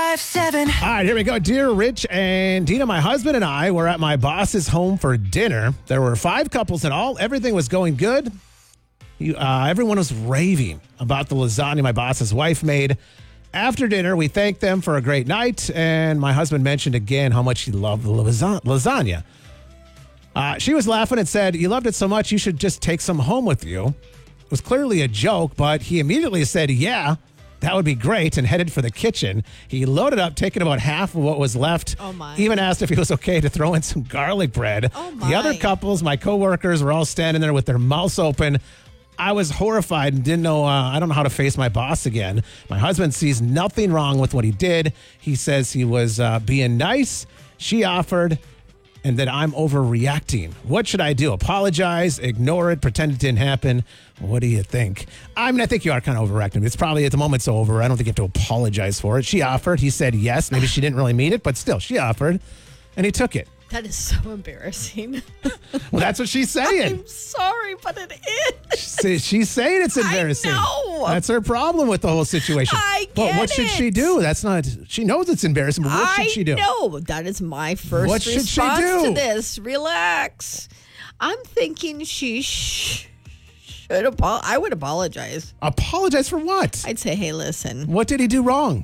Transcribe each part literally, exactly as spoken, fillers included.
ninety-five seven. All right, here we go. Dear Rich and Dina, my husband and I were at my boss's home for dinner. There were five couples in all. Everything was going good. You, uh, everyone was raving about the lasagna my boss's wife made. After dinner, we thanked them for a great night, and my husband mentioned again how much he loved the lasa- lasagna. Uh, she was laughing and said, "You loved it so much, you should just take some home with you." It was clearly a joke, but he immediately said, "Yeah, that would be great," and headed for the kitchen. He loaded up, taking about half of what was left. Oh, my. Even asked if it was okay to throw in some garlic bread. Oh, my. The other couples, my coworkers, were all standing there with their mouths open. I was horrified and didn't know, uh, I don't know how to face my boss again. My husband sees nothing wrong with what he did. He says he was uh, being nice. She offered, and that I'm overreacting. What should I do? Apologize, ignore it, pretend it didn't happen? What do you think? I mean, I think you are kind of overreacting. It's probably at the moment it's over. I don't think you have to apologize for it. She offered. He said yes. Maybe she didn't really mean it, but still, she offered, and he took it. That is so embarrassing. Well, that's what she's saying. I'm sorry, but it is. She- She's saying it's embarrassing. I know. That's her problem with the whole situation. I But get what should it. she do? That's not. She knows it's embarrassing. But what should she do? I know. That is my first What should she response do? to this. Relax. I'm thinking she sh- should apologize. I would apologize. Apologize for what? I'd say, hey, listen. What did he do wrong?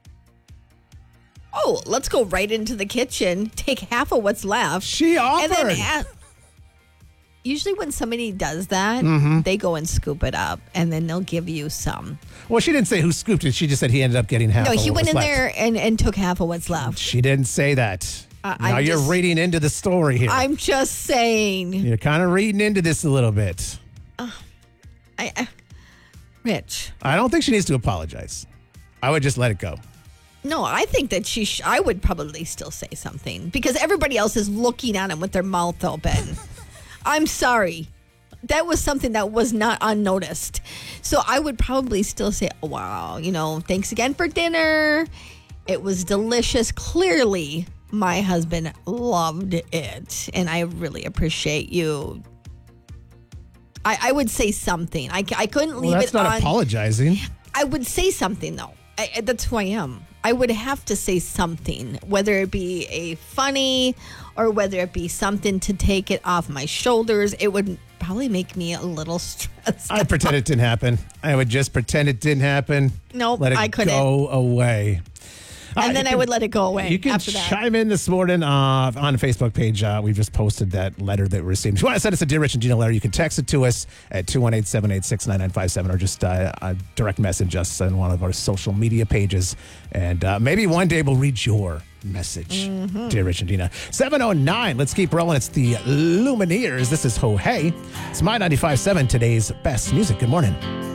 Oh, let's go right into the kitchen, take half of what's left. She offered. And then ask. Usually when somebody does that, Mm-hmm. they go and scoop it up, and then they'll give you some. Well, she didn't say who scooped it. She just said he ended up getting half. No, of he what went was in left. there and, and took half of what's left. She didn't say that. Uh, now I'm you're just- reading into the story here. I'm just saying. You're kind of reading into this a little bit. I, I, Rich. I don't think she needs to apologize. I would just let it go. No, I think that she. Sh- I would probably still say something because everybody else is looking at him with their mouth open. I'm sorry. That was something that was not unnoticed. So I would probably still say, oh, wow, you know, thanks again for dinner. It was delicious. Clearly, my husband loved it, and I really appreciate you. I, I would say something. I, I couldn't leave Well, that's it not on. apologizing. I would say something, though. I, I- that's who I am. I would have to say something, whether it be a funny or whether it be something to take it off my shoulders. It would probably make me a little stressed. I'd pretend it didn't happen. I would just pretend it didn't happen. Nope, let it I couldn't. go away. All And right, then you I can- would let it go away You can after that. chime in this morning uh, on the Facebook page. Uh, we've just posted that letter that we received. If you want to send us a Dear Rich and Gina letter, you can text it to us at two one eight, seven eight six, nine nine five seven or just uh, uh, direct message us on one of our social media pages. And uh, maybe one day we'll read your message, Mm-hmm. Dear Rich and Gina. seven oh nine, let's keep rolling. It's the Lumineers. This is Ho Hey. It's My ninety-five point seven, today's best music. Good morning.